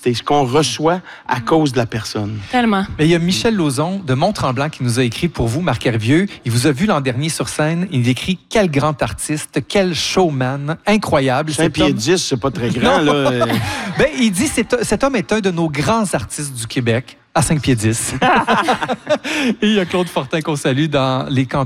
capacité, ce qu'on reçoit à cause de la personne. Tellement. Mais il y a Michel Lauzon de Mont-Tremblant qui nous a écrit pour vous, Marc Hervieux. Il vous a vu l'an dernier sur scène. Il écrit « Quel grand artiste, quel showman, incroyable. » 5 pieds 10, c'est pas très grand, là. Ben, il dit cet homme est un de nos grands artistes du Québec, à 5 pieds 10. Et il y a Claude Fortin qu'on salue dans les campagnes.